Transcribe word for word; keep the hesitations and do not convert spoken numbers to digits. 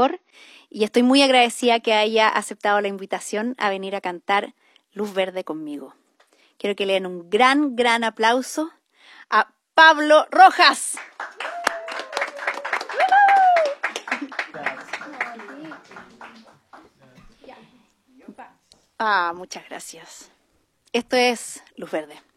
honor y estoy muy agradecida que haya aceptado la invitación a venir a cantar Luz Verde conmigo. Quiero que le den un gran, gran aplauso a Pablo Rojas. Ah, muchas gracias. Esto es Luz Verde.